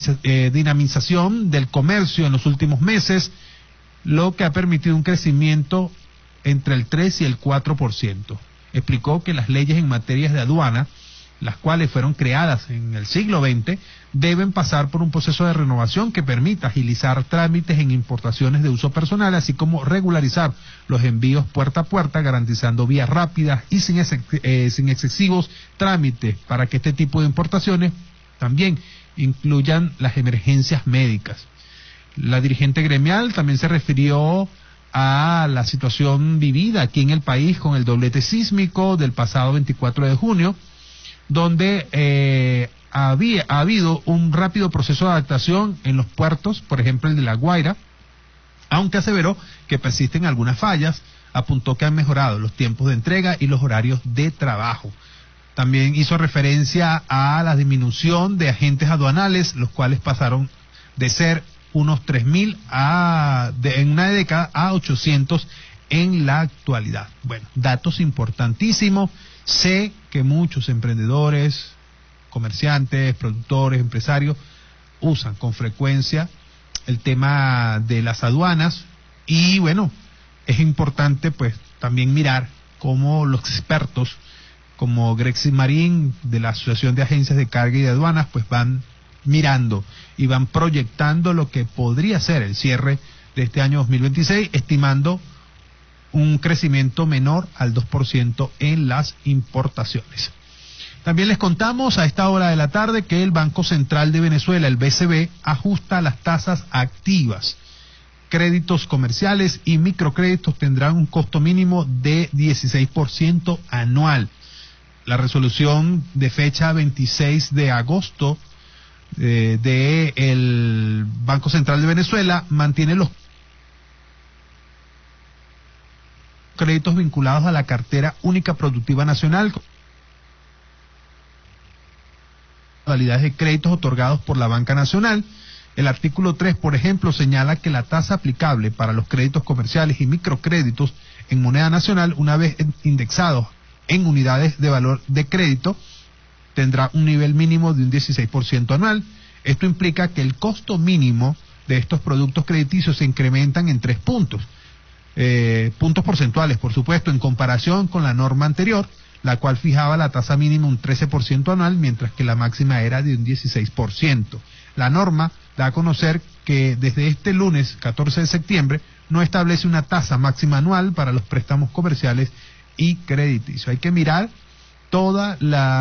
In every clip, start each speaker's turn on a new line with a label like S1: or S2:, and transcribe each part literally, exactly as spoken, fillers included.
S1: eh, dinamización del comercio en los últimos meses, lo que ha permitido un crecimiento entre el tres y el cuatro por ciento. Explicó que las leyes en materias de aduana, las cuales fueron creadas en el siglo veinte, deben pasar por un proceso de renovación que permita agilizar trámites en importaciones de uso personal, así como regularizar los envíos puerta a puerta, garantizando vías rápidas y sin, ex eh, sin excesivos trámites, para que este tipo de importaciones también incluyan las emergencias médicas. La dirigente gremial también se refirió a la situación vivida aquí en el país con el doblete sísmico del pasado veinticuatro de junio, donde eh, había, ha habido un rápido proceso de adaptación en los puertos, por ejemplo el de La Guaira, aunque aseveró que persisten algunas fallas. Apuntó que han mejorado los tiempos de entrega y los horarios de trabajo. También hizo referencia a la disminución de agentes aduanales, los cuales pasaron de ser unos tres mil a, de, en una década a ochocientos en la actualidad. Bueno, datos importantísimos. Sé que muchos emprendedores, comerciantes, productores, empresarios usan con frecuencia el tema de las aduanas y bueno, es importante pues también mirar cómo los expertos como Grexis Marín de la Asociación de Agencias de Carga y de Aduanas pues van mirando y van proyectando lo que podría ser el cierre de este año dos mil veintiséis, estimando un crecimiento menor al dos por ciento en las importaciones. También les contamos a esta hora de la tarde que el Banco Central de Venezuela, el B C B, ajusta las tasas activas. Créditos comerciales y microcréditos tendrán un costo mínimo de dieciséis por ciento anual. La resolución de fecha veintiséis de agosto eh, de el Banco Central de Venezuela mantiene los créditos vinculados a la cartera única productiva nacional, modalidades de créditos otorgados por la Banca Nacional. El artículo tres, por ejemplo, señala que la tasa aplicable para los créditos comerciales y microcréditos en moneda nacional, una vez indexados en unidades de valor de crédito, tendrá un nivel mínimo de un dieciséis por ciento anual. Esto implica que el costo mínimo de estos productos crediticios se incrementan en tres puntos. Eh, puntos porcentuales, por supuesto, en comparación con la norma anterior, la cual fijaba la tasa mínima un trece por ciento anual, mientras que la máxima era de un dieciséis por ciento. La norma da a conocer que desde este lunes catorce de septiembre no establece una tasa máxima anual para los préstamos comerciales y crediticios. Hay que mirar todo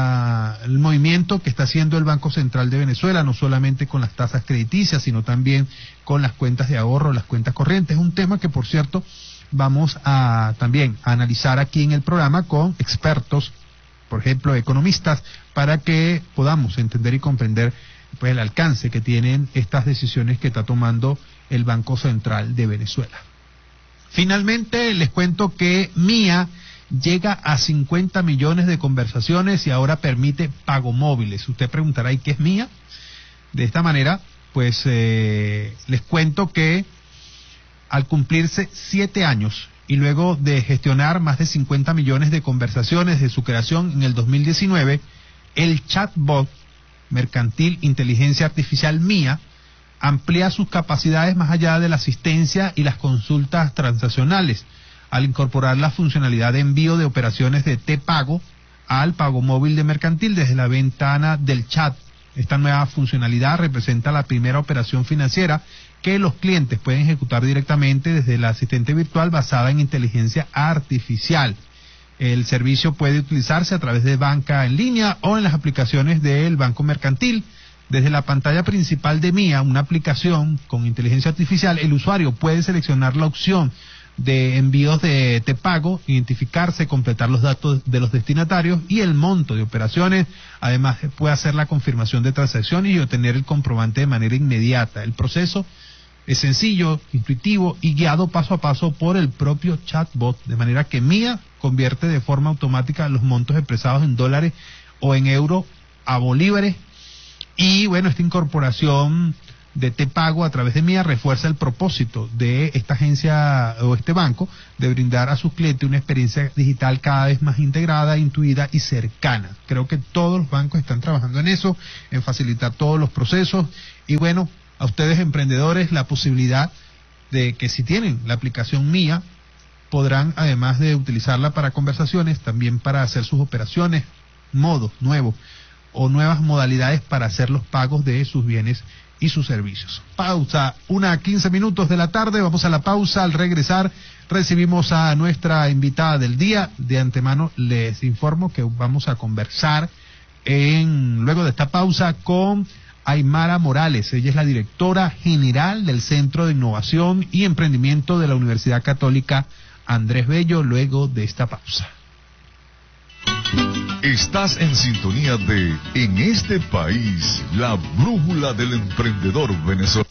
S1: el movimiento que está haciendo el Banco Central de Venezuela, no solamente con las tasas crediticias, sino también con las cuentas de ahorro, las cuentas corrientes. Es un tema que, por cierto, vamos a también a analizar aquí en el programa con expertos, por ejemplo, economistas, para que podamos entender y comprender pues el alcance que tienen estas decisiones que está tomando el Banco Central de Venezuela. Finalmente, les cuento que Mía llega a cincuenta millones de conversaciones y ahora permite pagomóviles. Usted preguntará, ¿y qué es Mía? De esta manera, pues eh, les cuento que al cumplirse siete años y luego de gestionar más de cincuenta millones de conversaciones de su creación en el dos mil diecinueve, el chatbot mercantil inteligencia artificial Mía amplía sus capacidades más allá de la asistencia y las consultas transaccionales, al incorporar la funcionalidad de envío de operaciones de T-Pago al pago móvil de mercantil desde la ventana del chat. Esta nueva funcionalidad representa la primera operación financiera que los clientes pueden ejecutar directamente desde el asistente virtual basada en inteligencia artificial. El servicio puede utilizarse a través de banca en línea o en las aplicaciones del Banco Mercantil. Desde la pantalla principal de Mía, una aplicación con inteligencia artificial, el usuario puede seleccionar la opción de envíos de T-Pago, identificarse, completar los datos de los destinatarios y el monto de operaciones. Además, puede hacer la confirmación de transacciones y obtener el comprobante de manera inmediata. El proceso es sencillo, intuitivo y guiado paso a paso por el propio chatbot, de manera que Mía convierte de forma automática los montos expresados en dólares o en euros a bolívares. Y bueno, esta incorporación de Te Pago a través de Mía refuerza el propósito de esta agencia o este banco de brindar a sus clientes una experiencia digital cada vez más integrada, intuida y cercana. Creo que todos los bancos están trabajando en eso, en facilitar todos los procesos y bueno, a ustedes emprendedores la posibilidad de que si tienen la aplicación Mía, podrán además de utilizarla para conversaciones, también para hacer sus operaciones, modos nuevos o nuevas modalidades para hacer los pagos de sus bienes y sus servicios. Pausa, una a quince minutos de la tarde, vamos a la pausa. Al regresar recibimos a nuestra invitada del día. De antemano les informo que vamos a conversar en luego de esta pausa con Aymara Morales. Ella es la directora general del Centro de Innovación y Emprendimiento de la Universidad Católica Andrés Bello, luego de esta pausa.
S2: Estás en sintonía de En este país, la brújula del emprendedor venezolano.